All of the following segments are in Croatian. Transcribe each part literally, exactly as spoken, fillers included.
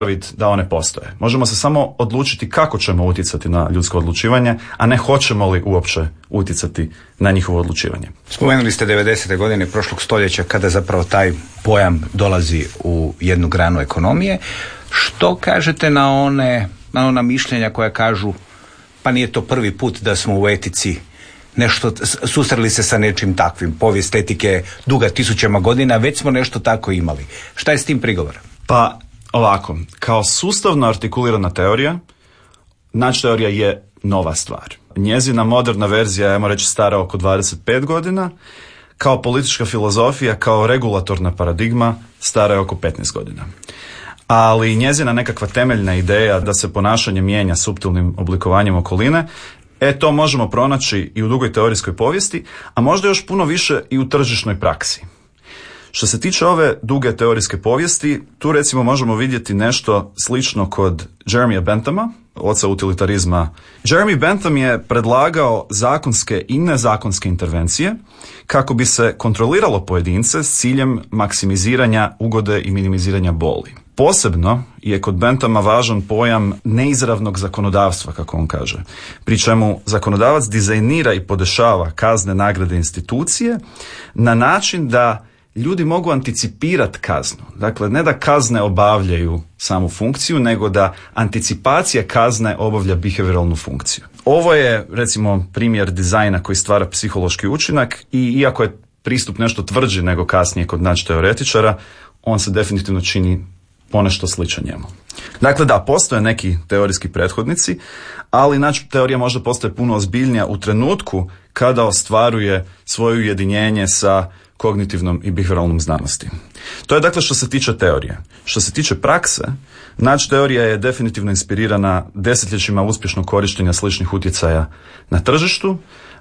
da one postoje. Možemo se samo odlučiti kako ćemo utjecati na ljudsko odlučivanje, a ne hoćemo li uopće utjecati na njihovo odlučivanje. Spomenuli ste devedesete godine prošlog stoljeća kada zapravo taj pojam dolazi u jednu granu ekonomije. Što kažete na one, na ona mišljenja koja kažu pa nije to prvi put da smo u etici nešto susreli se sa nečim takvim. Povijest etike duga tisućama godina, već smo nešto tako imali. Šta je s tim prigovor? Pa ovako, kao sustavno artikulirana teorija, nač teorija je nova stvar. Njezina moderna verzija je, ajmo reći, stara oko dvadeset pet godina, kao politička filozofija, kao regulatorna paradigma, stara je oko petnaest godina. Ali njezina nekakva temeljna ideja da se ponašanje mijenja suptilnim oblikovanjem okoline, e to možemo pronaći i u dugoj teorijskoj povijesti, a možda još puno više i u tržišnoj praksi. Što se tiče ove duge teorijske povijesti, tu recimo možemo vidjeti nešto slično kod Jeremija Benthama, oca utilitarizma. Jeremy Bentham je predlagao zakonske i nezakonske intervencije kako bi se kontroliralo pojedince s ciljem maksimiziranja ugode i minimiziranja boli. Posebno je kod Benthama važan pojam neizravnog zakonodavstva, kako on kaže, pri čemu zakonodavac dizajnira i podešava kazne, nagrade, institucije na način da ljudi mogu anticipirati kaznu. Dakle, ne da kazne obavljaju samu funkciju, nego da anticipacija kazne obavlja behavioralnu funkciju. Ovo je, recimo, primjer dizajna koji stvara psihološki učinak i iako je pristup nešto tvrđi nego kasnije kod nač teoretičara, on se definitivno čini ponešto sličan njemu. Dakle, da, postoje neki teorijski prethodnici, ali nač teorija možda postaje puno ozbiljnija u trenutku kada ostvaruje svoje ujedinjenje sa kognitivnom i behavioralnom znanosti. To je dakle što se tiče teorije. Što se tiče prakse, nač teorija je definitivno inspirirana desetljećima uspješnog korištenja sličnih utjecaja na tržištu,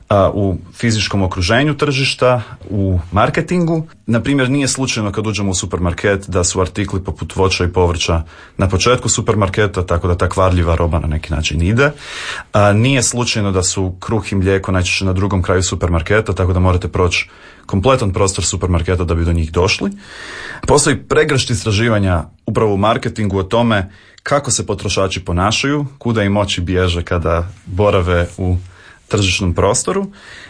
u fizičkom okruženju tržišta, u marketingu. Na primjer, nije slučajno kad uđemo u supermarket da su artikli poput voća i povrća na početku supermarketa, tako da ta kvarljiva roba na neki način ide. A, nije slučajno da su kruh i mlijeko najčešće na drugom kraju supermarketa, tako da morate proći kompletan prostor supermarketa da bi do njih došli. Postoji pregršt istraživanja upravo u marketingu o tome kako se potrošači ponašaju, kuda im oči bježe kada borave u tržišnom prostoru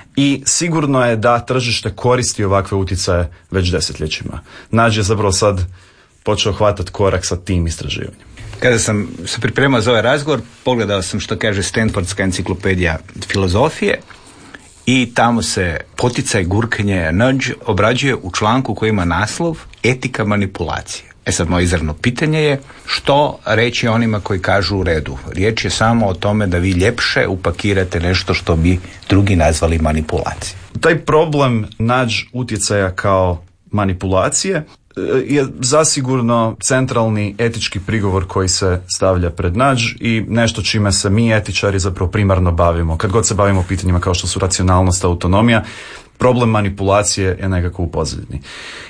i sigurno je da tržište koristi ovakve utjecaje već desetljećima. Nađ je zapravo sad počeo hvatati korak sa tim istraživanjem. Kada sam se pripremao za ovaj razgovor, pogledao sam što kaže Stanfordska enciklopedija filozofije i tamo se poticaj, gurkanje, nudge obrađuje u članku koji ima naslov Etika manipulacije. E sad, moje izravno pitanje je što reći onima koji kažu u redu. Riječ je samo o tome da vi ljepše upakirate nešto što bi drugi nazvali manipulacije. Taj problem nađ utjecaja kao manipulacije je zasigurno centralni etički prigovor koji se stavlja pred nađ i nešto čime se mi etičari zapravo primarno bavimo. Kad god se bavimo pitanjima kao što su racionalnost, autonomija, problem manipulacije je nekako u pozadini.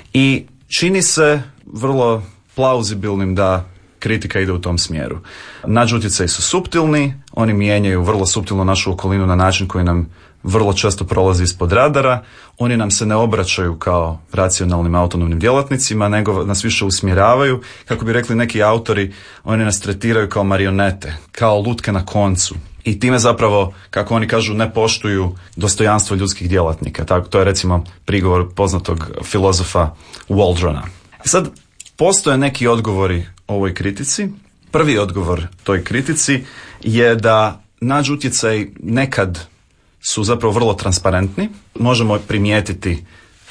I čini se vrlo plauzibilnim da kritika ide u tom smjeru. Nađ utjecaji su suptilni, oni mijenjaju vrlo suptilno našu okolinu na način koji nam vrlo često prolazi ispod radara, oni nam se ne obraćaju kao racionalnim autonomnim djelatnicima, nego nas više usmjeravaju, kako bi rekli neki autori, oni nas tretiraju kao marionete, kao lutke na koncu. I time zapravo, kako oni kažu, ne poštuju dostojanstvo ljudskih djelatnika. Tako, to je recimo prigovor poznatog filozofa Waldrona. Sad, postoje neki odgovori ovoj kritici. Prvi odgovor toj kritici je da nađ utjecaj nekad su zapravo vrlo transparentni. Možemo primijetiti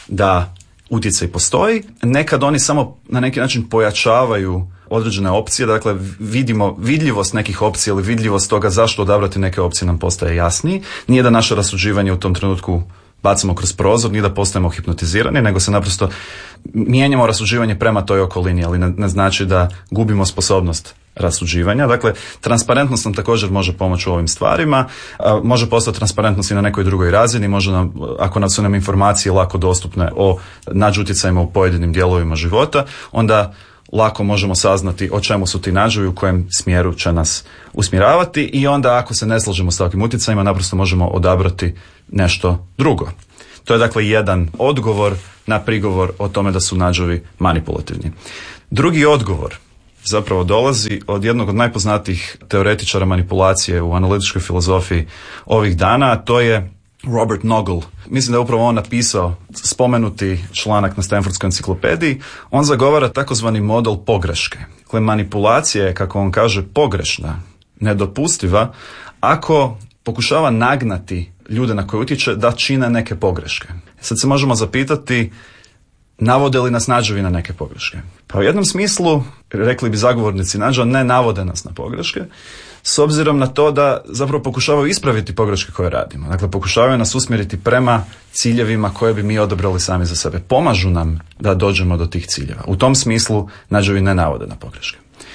da utjecaj postoji. Nekad oni samo na neki način pojačavaju određene opcije, dakle vidimo vidljivost nekih opcija ili vidljivost toga zašto odabrati neke opcije nam postaje jasniji. Nije da naše rasuđivanje u tom trenutku bacimo kroz prozor, nije da postajemo hipnotizirani, nego se naprosto mijenjamo rasuđivanje prema toj okolini, ali ne, ne znači da gubimo sposobnost rasuđivanja. Dakle, transparentnost nam također može pomoći u ovim stvarima, a, može postati transparentnost i na nekoj drugoj razini, može nam, ako nam su nam informacije lako dostupne o nađ utjecajima u pojedinim dijelovima života, onda lako možemo saznati o čemu su ti nađovi, u kojem smjeru će nas usmjeravati i onda ako se ne slažemo s takvim utjecajima, naprosto možemo odabrati nešto drugo. To je dakle jedan odgovor na prigovor o tome da su nađovi manipulativni. Drugi odgovor zapravo dolazi od jednog od najpoznatijih teoretičara manipulacije u analitičkoj filozofiji ovih dana, a to je Robert Nogle. Mislim da je upravo on napisao spomenuti članak na Stanfordskoj enciklopediji. On zagovara takozvani model pogreške. Dakle, manipulacija je, kako on kaže, pogrešna, nedopustiva, ako pokušava nagnati ljude na koje utječe da čine neke pogreške. Sad se možemo zapitati, navode li nas Nudgeovi na neke pogreške? Pa u jednom smislu, rekli bi zagovornici Nudgea, ne navode nas na pogreške, s obzirom na to da zapravo pokušavaju ispraviti pogreške koje radimo. Dakle, pokušavaju nas usmjeriti prema ciljevima koje bi mi odabrali sami za sebe. Pomažu nam da dođemo do tih ciljeva. U tom smislu Nudgeovi ne navode na pogreške.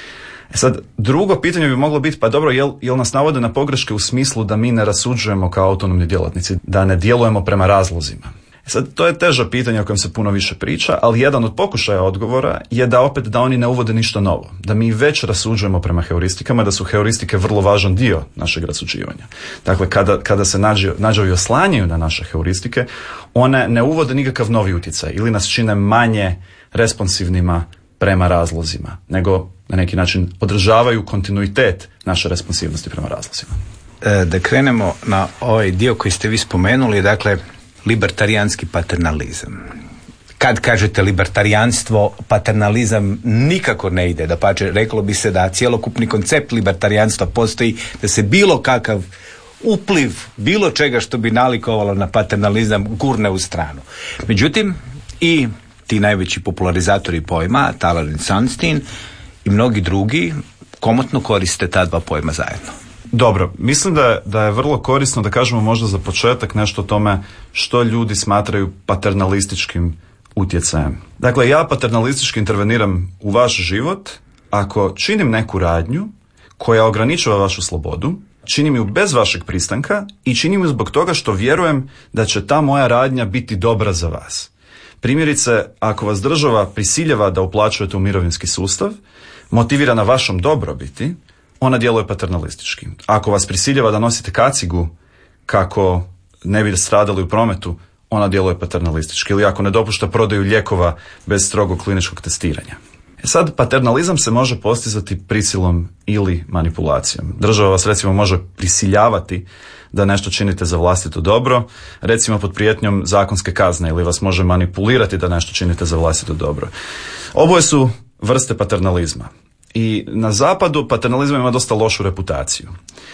E sad, drugo pitanje bi moglo biti, pa dobro, jel, jel nas navode na pogreške u smislu da mi ne rasuđujemo kao autonomni djelatnici, da ne djelujemo prema razlozima? E sad, to je teže pitanje o kojem se puno više priča, ali jedan od pokušaja odgovora je da opet da oni ne uvode ništa novo. Da mi već rasuđujemo prema heuristikama, da su heuristike vrlo važan dio našeg rasuđivanja. Dakle, kada, kada se Nudgeovi oslanjaju na naše heuristike, one ne uvode nikakav novi utjecaj ili nas čine manje responsivnima prema razlozima, nego na neki način održavaju kontinuitet naše responsivnosti prema razlozima. E, da krenemo na ovaj dio koji ste vi spomenuli, dakle, libertarijanski paternalizam. Kad kažete libertarijanstvo, paternalizam nikako ne ide. Dapače, reklo bi se da cjelokupni koncept libertarijanstva postoji, da se bilo kakav upliv bilo čega što bi nalikovalo na paternalizam gurne u stranu. Međutim, i ti najveći popularizatori pojma, Thaler i Sunstein i mnogi drugi, komotno koriste ta dva pojma zajedno. Dobro, mislim da je, da je vrlo korisno da kažemo možda za početak nešto o tome što ljudi smatraju paternalističkim utjecajem. Dakle, ja paternalistički interveniram u vaš život ako činim neku radnju koja ograničava vašu slobodu, činim ju bez vašeg pristanka i činim ju zbog toga što vjerujem da će ta moja radnja biti dobra za vas. Primjerice, ako vas država prisiljava da uplaćujete u mirovinski sustav, motivirana vašom dobrobiti, ona djeluje paternalistički. Ako vas prisiljava da nosite kacigu kako ne bi stradali u prometu, ona djeluje paternalistički. Ili ako ne dopušta prodaju lijekova bez strogog kliničkog testiranja. E sad, paternalizam se može postizati prisilom ili manipulacijom. Država vas recimo može prisiljavati da nešto činite za vlastito dobro, recimo pod prijetnjom zakonske kazne, ili vas može manipulirati da nešto činite za vlastito dobro. Oboje su vrste paternalizma. I na zapadu paternalizam ima dosta lošu reputaciju.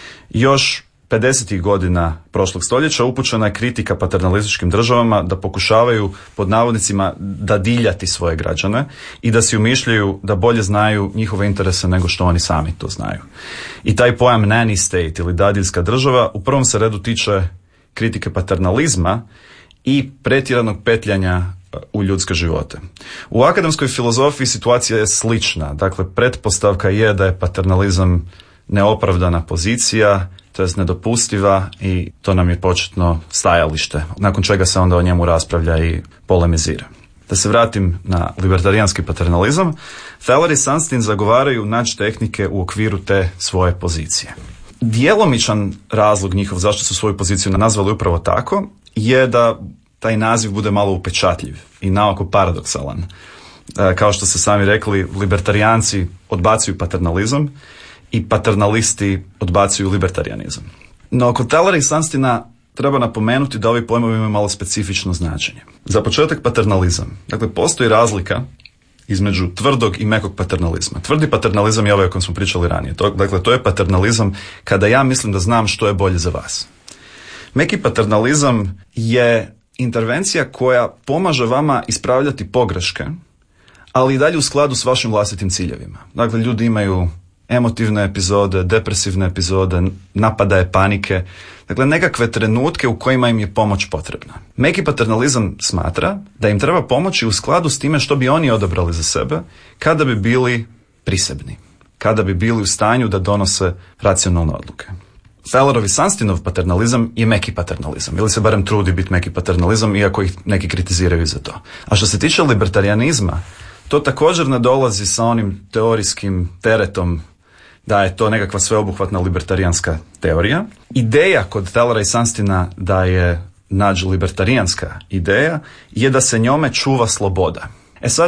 Još pedesetih godina prošlog stoljeća upućena je kritika paternalističkim državama da pokušavaju pod navodnicima dadiljati svoje građane i da si umišljaju da bolje znaju njihove interese nego što oni sami to znaju. I taj pojam nanny state ili dadiljska država u prvom se redu tiče kritike paternalizma i pretjeranog petljanja u ljudske živote. U akademskoj filozofiji situacija je slična. Dakle, pretpostavka je da je paternalizam neopravdana pozicija, to jest nedopustiva, i to nam je početno stajalište, nakon čega se onda o njemu raspravlja i polemizira. Da se vratim na libertarijanski paternalizam, Thaler i Sunstein zagovaraju Nudge tehnike u okviru te svoje pozicije. Djelomičan razlog njihov zašto su svoju poziciju nazvali upravo tako je da taj naziv bude malo upečatljiv i naoko paradoksalan. E, kao što ste sami rekli, libertarijanci odbacuju paternalizam i paternalisti odbacuju libertarijanizam. No, kod Thalera i Sunsteina treba napomenuti da ovi pojmovi imaju malo specifično značenje. Za početak paternalizam. Dakle, postoji razlika između tvrdog i mekog paternalizma. Tvrdi paternalizam je ovaj o kojem smo pričali ranije. To, dakle, to je paternalizam kada ja mislim da znam što je bolje za vas. Meki paternalizam je intervencija koja pomaže vama ispravljati pogreške, ali i dalje u skladu s vašim vlastitim ciljevima. Dakle, ljudi imaju emotivne epizode, depresivne epizode, napadaje panike, dakle nekakve trenutke u kojima im je pomoć potrebna. Meki paternalizam smatra da im treba pomoći u skladu s time što bi oni odabrali za sebe kada bi bili prisebni, kada bi bili u stanju da donose racionalne odluke. Thalerov i Sunsteinov paternalizam je meki paternalizam, ili se barem trudi biti meki paternalizam, iako ih neki kritiziraju za to. A što se tiče libertarijanizma, to također ne dolazi sa onim teorijskim teretom da je to nekakva sveobuhvatna libertarijanska teorija. Ideja kod Thalera i Sunsteina da je Nudge libertarijanska ideja je da se njome čuva sloboda. E sad,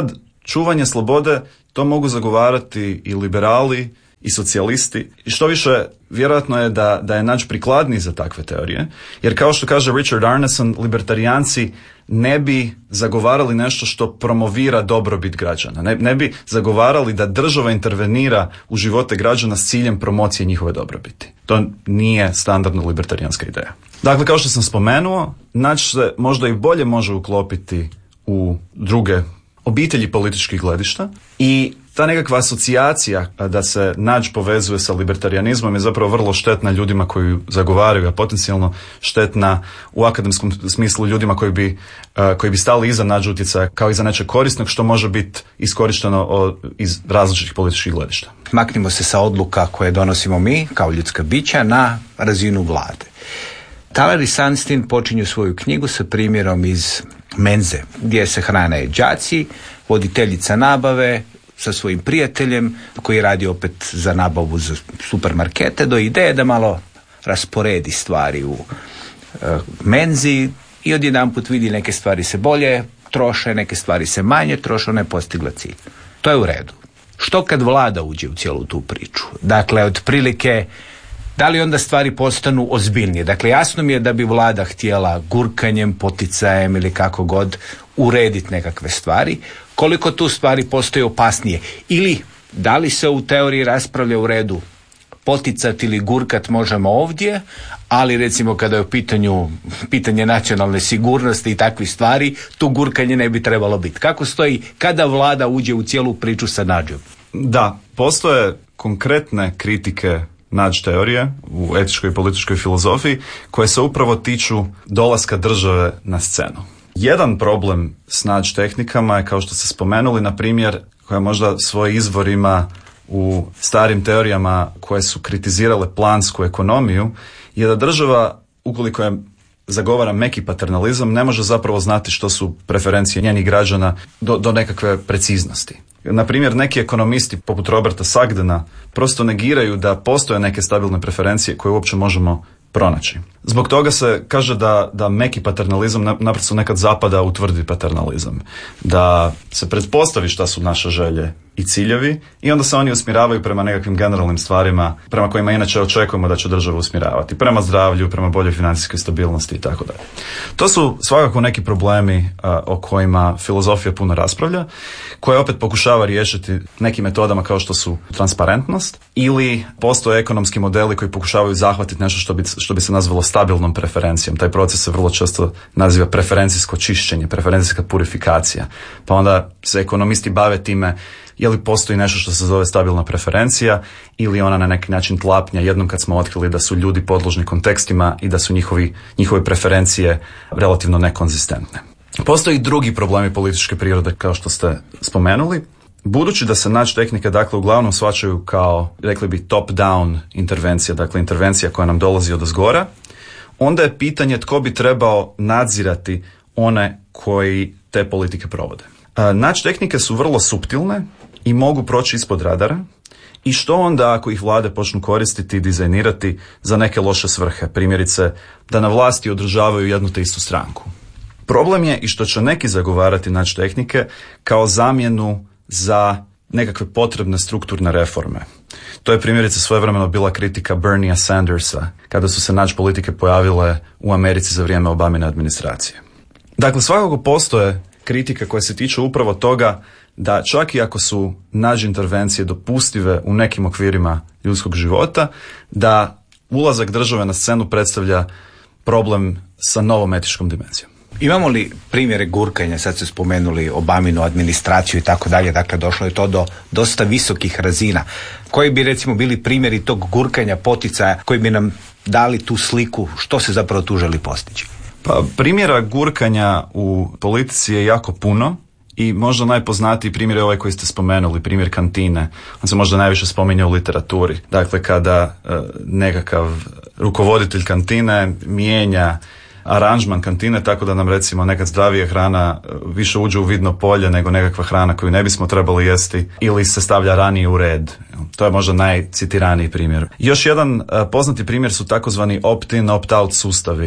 čuvanje slobode, to mogu zagovarati i liberali i socijalisti. I što više, vjerojatno je da, da je Nudge prikladniji za takve teorije, jer kao što kaže Richard Arneson, libertarijanci ne bi zagovarali nešto što promovira dobrobit građana. Ne, ne bi zagovarali da država intervenira u živote građana s ciljem promocije njihove dobrobiti. To nije standardna libertarijanska ideja. Dakle, kao što sam spomenuo, Nudge se možda i bolje može uklopiti u druge obitelji političkih gledišta i ta nekakva asocijacija da se Nudge povezuje sa libertarijanizmom je zapravo vrlo štetna ljudima koji zagovaraju, a potencijalno štetna u akademskom smislu ljudima koji bi, koji bi stali iza Nudge utjecaja kao iza nečeg korisnog što može biti iskorišteno iz različitih političkih gledišta. Maknimo se sa odluka koje donosimo mi kao ljudska bića na razinu vlade. Thaler i Sunstein počinju svoju knjigu sa primjerom iz menze, gdje se hrane đaci, voditeljica nabave sa svojim prijateljem koji radi opet za nabavu za supermarkete, do ideje da malo rasporedi stvari u e, menzi i odjedanput vidi neke stvari se bolje troše, neke stvari se manje troše, ona je postigla cilj. To je u redu. Što kad vlada uđe u cijelu tu priču? Dakle, otprilike, da li onda stvari postanu ozbiljnije? Dakle, jasno mi je da bi vlada htjela gurkanjem, poticajem ili kako god urediti nekakve stvari. Koliko tu stvari postoje opasnije? Ili da li se u teoriji raspravlja u redu poticati ili gurkat možemo ovdje, ali recimo kada je u pitanju pitanje nacionalne sigurnosti i takvih stvari, tu gurkanje ne bi trebalo biti. Kako stoji kada vlada uđe u cijelu priču sa Nudgeom? Da, postoje konkretne kritike Nudge teorije u etičkoj i političkoj filozofiji koje se upravo tiču dolaska države na scenu. Jedan problem s Nudge tehnikama je, kao što ste spomenuli, na primjer, koja možda svoj izvor ima u starim teorijama koje su kritizirale plansku ekonomiju, je da država, ukoliko je zagovara meki paternalizam, ne može zapravo znati što su preferencije njenih građana do, do nekakve preciznosti. Na primjer, neki ekonomisti poput Roberta Sagdena prosto negiraju da postoje neke stabilne preferencije koje uopće možemo pronaći. Zbog toga se kaže da, da meki paternalizam naprosto nekad zapada u tvrdi paternalizam. Da se pretpostavi šta su naše želje i ciljevi i onda se oni usmjeravaju prema nekakvim generalnim stvarima prema kojima inače očekujemo da će država usmjeravati. Prema zdravlju, prema boljoj financijskoj stabilnosti i tako dalje. To su svakako neki problemi a, o kojima filozofija puno raspravlja, koje opet pokušava riješiti nekim metodama kao što su transparentnost ili postoje ekonomski modeli koji pokušavaju zahvatiti nešto što bi, što bi se nazvalo stabilnom preferencijom. Taj proces se vrlo često naziva preferencijsko čišćenje, preferencijska purifikacija. Pa onda se ekonomisti bave time je li postoji nešto što se zove stabilna preferencija ili ona na neki način tlapnja jednom kad smo otkrili da su ljudi podložni kontekstima i da su njihovi, njihove preferencije relativno nekonzistentne. Postoji i drugi problemi političke prirode kao što ste spomenuli. Budući da se Nudge tehnike dakle uglavnom shvaćaju kao, rekli bi, top-down intervencija, dakle intervencija koja nam dolazi odozgora, onda je pitanje tko bi trebao nadzirati one koji te politike provode. Nudge tehnike su vrlo suptilne i mogu proći ispod radara. I što onda ako ih vlade počnu koristiti i dizajnirati za neke loše svrhe, primjerice da na vlasti održavaju jednu te istu stranku? Problem je i što će neki zagovarati Nudge tehnike kao zamjenu za nekakve potrebne strukturne reforme. To je primjerice svojevremeno bila kritika Berniea Sandersa kada su se Nudge politike pojavile u Americi za vrijeme Obamine administracije. Dakle, svakako postoje kritike koje se tiču upravo toga da čak i ako su Nudge intervencije dopustive u nekim okvirima ljudskog života, da ulazak države na scenu predstavlja problem sa novom etičkom dimenzijom. Imamo li primjere gurkanja, sad ste spomenuli Obaminu administraciju i tako dalje, dakle došlo je to do dosta visokih razina. Koji bi recimo bili primjeri tog gurkanja, poticaja koji bi nam dali tu sliku što se zapravo tu želi postići? Pa primjera gurkanja u politici je jako puno i možda najpoznatiji primjer je ovaj koji ste spomenuli, primjer kantine. On se možda najviše spominje u literaturi. Dakle, kada e, nekakav rukovoditelj kantine mijenja aranžman kantine tako da nam recimo nekad zdravija hrana više uđe u vidno polje nego nekakva hrana koju ne bismo trebali jesti ili se stavlja ranije u red. To je možda najcitiraniji primjer. Još jedan uh, poznati primjer su takozvani opt-in, opt-out sustavi.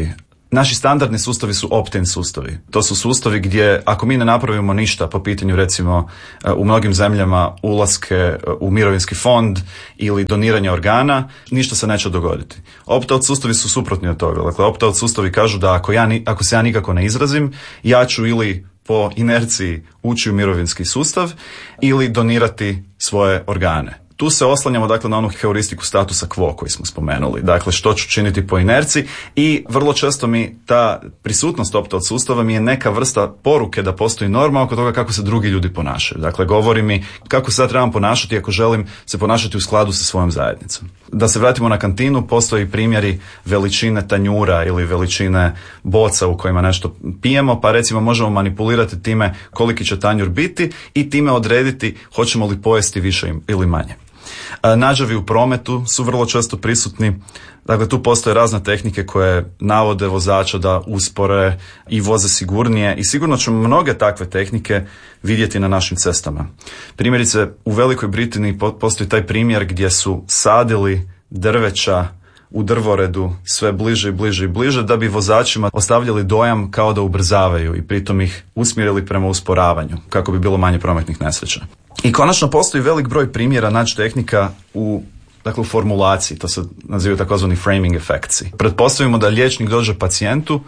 Naši standardni sustavi su opt-in sustavi. To su sustavi gdje ako mi ne napravimo ništa po pitanju recimo u mnogim zemljama ulaske u mirovinski fond ili doniranja organa, ništa se neće dogoditi. Opt-out sustavi su suprotni od toga. Dakle, opt-out sustavi kažu da ako, ja, ako se ja nikako ne izrazim, ja ću ili po inerciji ući u mirovinski sustav ili donirati svoje organe. Tu se oslanjamo dakle na onu heuristiku statusa quo koji smo spomenuli. Dakle, što ću činiti po inerciji i vrlo često mi ta prisutnost opt-out sustava mi je neka vrsta poruke da postoji norma oko toga kako se drugi ljudi ponašaju. Dakle, govori mi kako se ja trebam ponašati ako želim se ponašati u skladu sa svojom zajednicom. Da se vratimo na kantinu, postoji primjeri veličine tanjura ili veličine boca u kojima nešto pijemo, pa recimo možemo manipulirati time koliki će tanjur biti i time odrediti hoćemo li pojesti više ili manje. Nađavi u prometu su vrlo često prisutni. Dakle, tu postoje razne tehnike koje navode vozača da uspore i voze sigurnije i sigurno ćemo mnoge takve tehnike vidjeti na našim cestama. Primjerice, u Velikoj Britaniji postoji taj primjer gdje su sadili drveća u drvoredu sve bliže i bliže i bliže da bi vozačima ostavljali dojam kao da ubrzavaju i pritom ih usmjerili prema usporavanju kako bi bilo manje prometnih nesreća. I konačno postoji velik broj primjera nađ tehnika u, dakle, u formulaciji, to se nazivaju takozvani framing efekti. Pretpostavimo da liječnik dođe pacijentu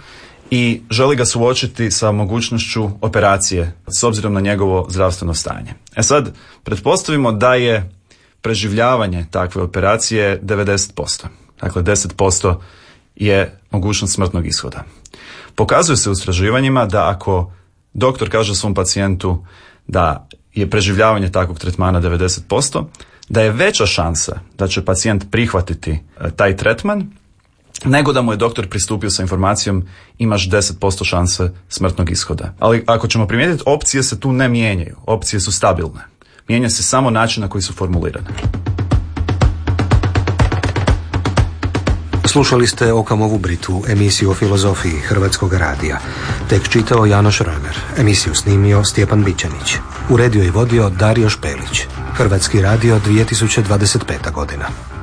i želi ga suočiti sa mogućnošću operacije s obzirom na njegovo zdravstveno stanje. E sad, pretpostavimo da je preživljavanje takve operacije devedeset posto. Dakle, deset posto je mogućnost smrtnog ishoda. Pokazuje se u istraživanjima da ako doktor kaže svom pacijentu da je preživljavanje takvog tretmana devedeset posto, da je veća šansa da će pacijent prihvatiti taj tretman nego da mu je doktor pristupio sa informacijom imaš deset posto šanse smrtnog ishoda. Ali ako ćemo primijetiti, opcije se tu ne mijenjaju. Opcije su stabilne. Mijenja se samo način na koji su formulirane. Slušali ste Okamovu Britu, emisiju o filozofiji Hrvatskog radija. Tekst čitao Janoš Römer, emisiju snimio Stjepan Bićanić. Uredio i vodio Dario Špelić. Hrvatski radio dvije tisuće dvadeset peta godina.